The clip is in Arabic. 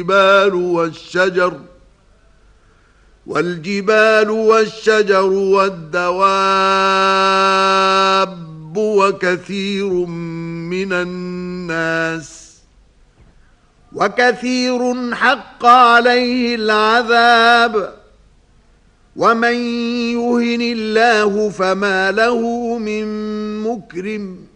والجبال والشجر والدواب وكثير من الناس وكثير حق عليه العذاب ومن يهن الله فما له من مكرم